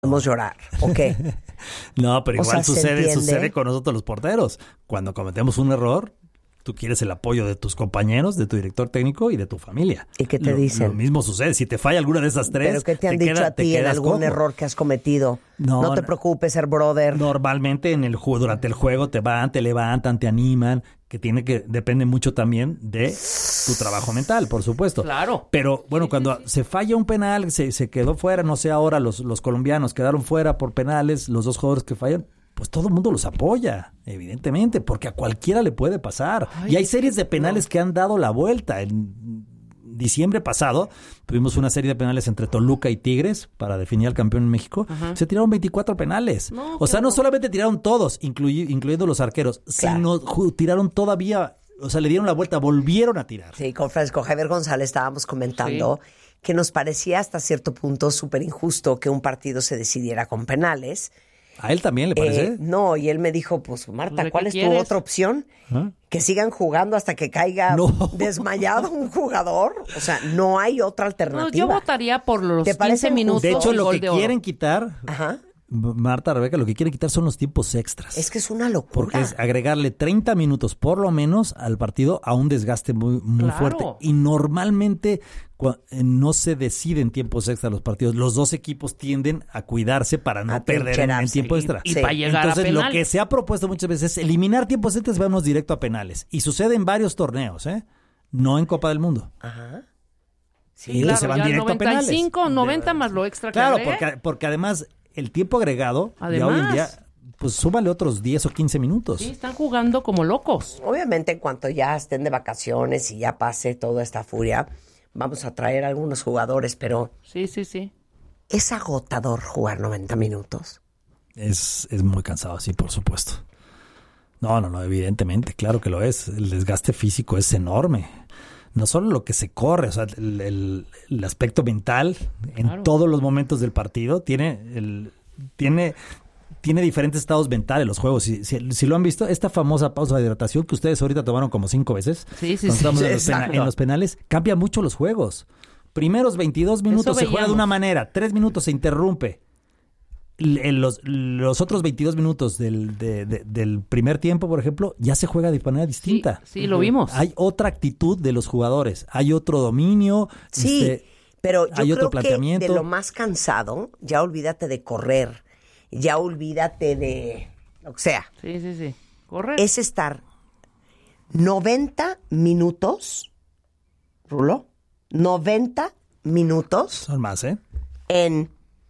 podemos llorar, ¿o qué? No, pero O igual sea, ¿se sucede con nosotros los porteros. Cuando cometemos un error, tú quieres el apoyo de tus compañeros, de tu director técnico y de tu familia. ¿Y qué te dicen? Lo mismo sucede. Si te falla alguna de esas tres, ¿Pero qué te han dicho a ti en algún error que has cometido? No te preocupes, ser brother. Normalmente durante el juego te levantan, te animan, depende mucho también de tu trabajo mental, por supuesto. Claro. Pero bueno, cuando se falla un penal, se quedó fuera, no sé ahora, los colombianos quedaron fuera por penales, los dos jugadores que fallan, pues todo el mundo los apoya, evidentemente, porque a cualquiera le puede pasar. Y hay series de penales que han dado la vuelta. En diciembre pasado tuvimos una serie de penales entre Toluca y Tigres para definir al campeón en México. Ajá. Se tiraron 24 penales. No solamente tiraron todos, incluyendo los arqueros, sino tiraron todavía, le dieron la vuelta, volvieron a tirar. Sí, con Francisco Javier González estábamos comentando que nos parecía hasta cierto punto súper injusto que un partido se decidiera con penales. ¿A él también le parece? No, y él me dijo, pues Marta, ¿cuál es tu otra opción? ¿Ah? Que sigan jugando hasta que caiga desmayado un jugador. O sea, no hay otra alternativa. No, yo votaría por los 15 minutos. De hecho, lo que quieren quitar, Marta, Rebeca, lo que quieren quitar son los tiempos extras. Es que es una locura. Porque es agregarle 30 minutos por lo menos al partido a un desgaste muy fuerte. Y normalmente no se deciden tiempos extras los partidos. Los dos equipos tienden a cuidarse para no perder en tiempo extra. Y para llegar Entonces, a penales. lo que se ha propuesto muchas veces es eliminar tiempos extras y vamos directo a penales. Y sucede en varios torneos, no en Copa del Mundo. Ajá. Sí, claro, se van ya directo 95, 90 más lo extra que Claro, porque además el tiempo agregado ya hoy en día, pues súmale otros 10 o 15 minutos. Sí, están jugando como locos. Obviamente, en cuanto ya estén de vacaciones y ya pase toda esta furia, vamos a traer a algunos jugadores, pero... Sí. ¿Es agotador jugar 90 minutos? Es muy cansado, sí, por supuesto. No, evidentemente, claro que lo es. El desgaste físico es enorme. No solo lo que se corre, o sea, el aspecto mental en todos los momentos del partido tiene diferentes estados mentales los juegos. Si lo han visto, esta famosa pausa de hidratación que ustedes ahorita tomaron como 5 veces, en los penales, cambia mucho los juegos. Primeros 22 minutos se juega de una manera, 3 minutos se interrumpe. Los otros 22 minutos del primer tiempo, por ejemplo, ya se juega de manera distinta. Sí, lo vimos. Hay otra actitud de los jugadores, hay otro dominio. Sí, pero yo hay creo otro planteamiento. que de lo más cansado, ya olvídate de correr, ya olvídate de lo que sea. Sí. Correr. Es estar 90 minutos, Rulo, 90 minutos. Son más, en...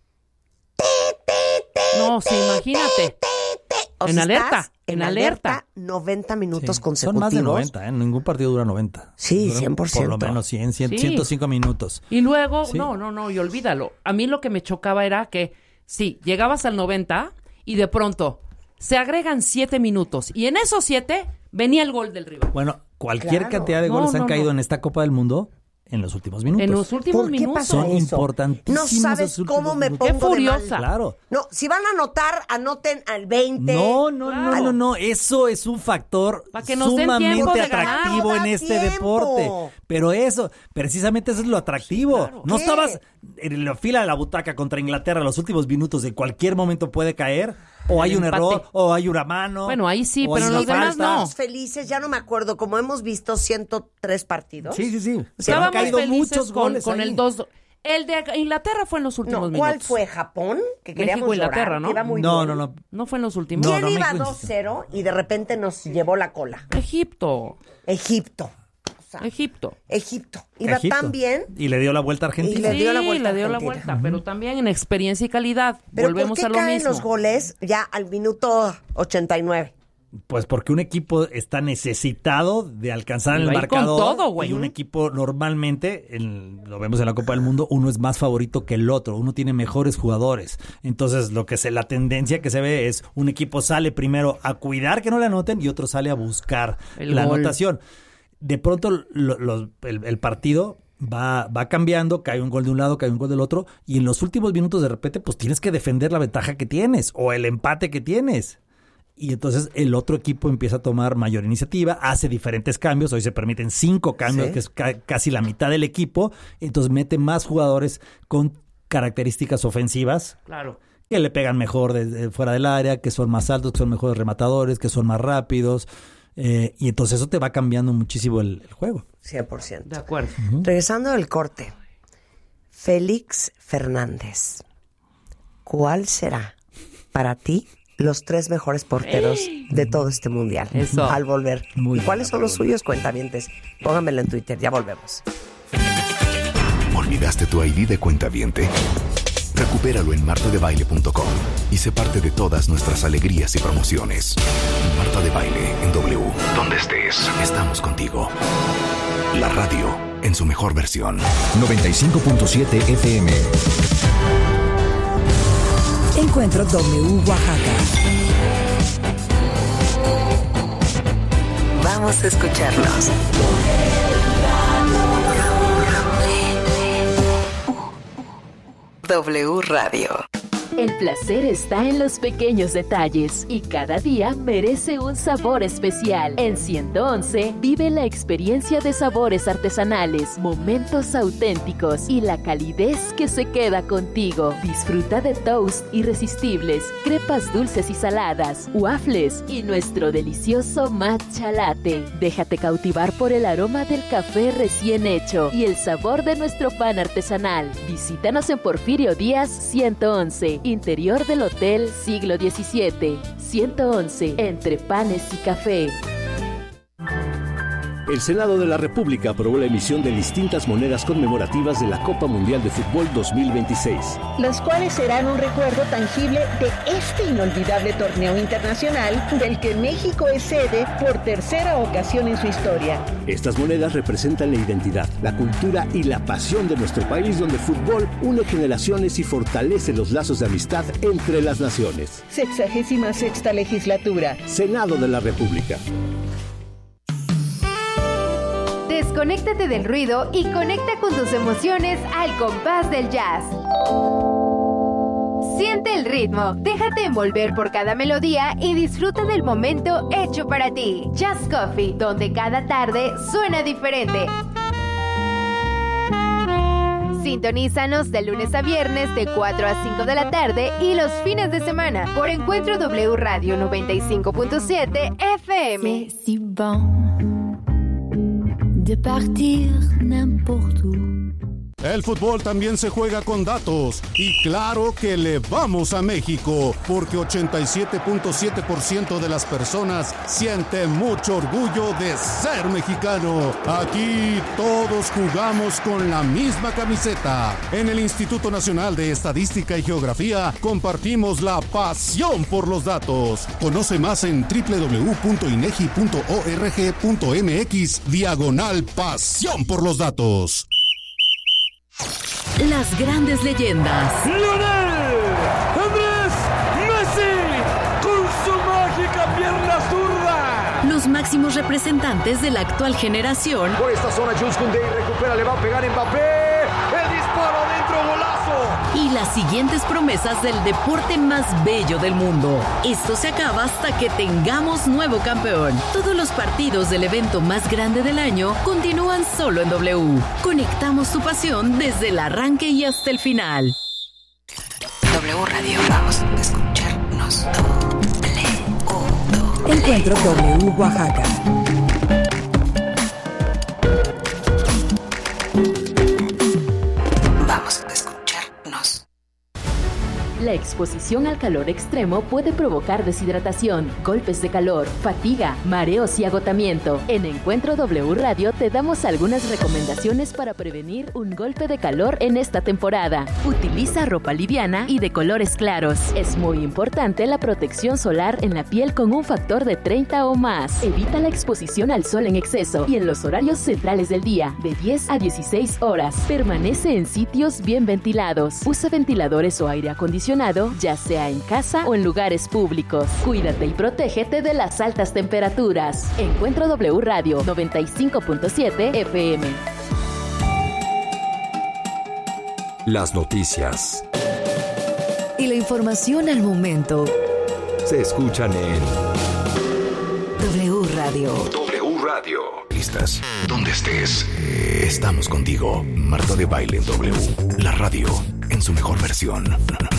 No, sí, imagínate. O en sea, alerta, en alerta 90 minutos consecutivos. Son más de 90, ningún partido dura 90. Sí, Duran 100%. Por lo menos 105 minutos. Y luego, no, y olvídalo. A mí lo que me chocaba era que, llegabas al 90 y de pronto se agregan 7 minutos. Y en esos 7 venía el gol del rival. Bueno, cualquier cantidad de goles han caído en esta Copa del Mundo en los últimos minutos. En los últimos minutos. Son importantísimos. No sabes cómo me pongo Qué furiosa. de mal. Claro. No, si van a anotar, anoten al 20. No. Eso es un factor sumamente atractivo en este deporte. Pero precisamente eso es lo atractivo. Claro. No estabas en la fila de la butaca contra Inglaterra en los últimos minutos, de cualquier momento puede caer. O hay un error, o hay una mano. Bueno, ahí sí, pero los demás no. Estábamos felices, ya no me acuerdo, como hemos visto 103 partidos. Sí. Estábamos han caído felices muchos goles con el 2. El de Inglaterra fue en los últimos minutos. ¿Cuál fue? ¿Japón? Que queríamos México, Inglaterra, llorar, ¿no? que iba muy no, bien. no. No fue en los últimos. ¿Quién iba 2-0 y de repente nos llevó la cola? Egipto. Iba tan bien. Y le dio la vuelta a Argentina. Le dio la vuelta, pero también en experiencia y calidad. Pero volvemos ¿por qué a lo caen mismo. los goles ya al minuto 89? Pues porque un equipo está necesitado de alcanzar el Va a ir marcador. con todo, güey. Y un equipo normalmente, lo vemos en la Copa del Mundo, uno es más favorito que el otro, uno tiene mejores jugadores. Entonces la tendencia que se ve es un equipo sale primero a cuidar que no le anoten y otro sale a buscar la anotación. De pronto el partido va cambiando, cae un gol de un lado, cae un gol del otro, y en los últimos minutos de repente pues tienes que defender la ventaja que tienes o el empate que tienes. Y entonces el otro equipo empieza a tomar mayor iniciativa, hace diferentes cambios. Hoy se permiten 5 cambios, que es casi la mitad del equipo. Entonces mete más jugadores con características ofensivas. Claro. que le pegan mejor de fuera del área, que son más altos, que son mejores rematadores, que son más rápidos. Y entonces eso te va cambiando muchísimo el juego. 100%. De acuerdo. Regresando del corte, Félix Fernández, ¿cuál será para ti los 3 mejores porteros de todo este mundial? Eso. Al volver. Muy ¿Y cuáles son los suyos, cuentavientes? Pónganmelo en Twitter, ya volvemos. ¿Olvidaste tu ID de cuentaviente? Recupéralo en martadebaile.com y sé parte de todas nuestras alegrías y promociones. Marta de Baile en W. Donde estés, estamos contigo. La radio en su mejor versión. 95.7 FM. Encuentro W Oaxaca. Vamos a escucharlos. W Radio. El placer está en los pequeños detalles y cada día merece un sabor especial. En 111 vive la experiencia de sabores artesanales, momentos auténticos y la calidez que se queda contigo. Disfruta de toast irresistibles, crepas dulces y saladas, waffles y nuestro delicioso matcha latte. Déjate cautivar por el aroma del café recién hecho y el sabor de nuestro pan artesanal. Visítanos en Porfirio Díaz 111. Interior del Hotel Siglo XVII, 111, entre panes y café. El Senado de la República aprobó la emisión de distintas monedas conmemorativas de la Copa Mundial de Fútbol 2026. Las cuales serán un recuerdo tangible de este inolvidable torneo internacional del que México es sede por tercera ocasión en su historia. Estas monedas representan la identidad, la cultura y la pasión de nuestro país, donde el fútbol une generaciones y fortalece los lazos de amistad entre las naciones. 66ª legislatura. Senado de la República. Desconéctate del ruido y conecta con tus emociones al compás del jazz. Siente el ritmo, déjate envolver por cada melodía y disfruta del momento hecho para ti. Jazz Coffee, donde cada tarde suena diferente. Sintonízanos de lunes a viernes de 4 a 5 de la tarde y los fines de semana por Encuentro W Radio 95.7 FM. C'est si bon de partir n'importe où. El fútbol también se juega con datos y claro que le vamos a México porque 87.7% de las personas siente mucho orgullo de ser mexicano. Aquí todos jugamos con la misma camiseta. En el Instituto Nacional de Estadística y Geografía compartimos la pasión por los datos. Conoce más en www.inegi.org.mx/pasión por los datos. Las grandes leyendas. Lionel Andrés Messi con su mágica pierna zurda. Los máximos representantes de la actual generación. Por esta zona Jules Koundé recupera, le va a pegar Mbappé. El disparo adentro, golazo. Y las siguientes promesas del deporte más bello del mundo. Esto se acaba hasta que tengamos nuevo campeón. Todos los partidos del evento más grande del año continúan solo en W. Conectamos tu pasión desde el arranque y hasta el final. W Radio, vamos a escucharnos. Encuentro W Oaxaca. Vamos a escucharnos. La exposición al calor extremo puede provocar deshidratación, golpes de calor, fatiga, mareos y agotamiento. En Encuentro W Radio te damos algunas recomendaciones para prevenir un golpe de calor en esta temporada. Utiliza ropa liviana y de colores claros. Es muy importante la protección solar en la piel con un factor de 30 o más. Evita la exposición al sol en exceso y en los horarios centrales del día, de 10 a 16 horas. Permanece en sitios bien ventilados. Usa ventiladores o aire acondicionado, ya sea en casa o en lugares públicos. Cuídate y protégete de las altas temperaturas. Encuentro W Radio 95.7 FM. Las noticias Y la información al momento se escuchan en W Radio. W Radio. Listas. Donde estés, estamos contigo. Marta de Baile en W. La radio en su mejor versión.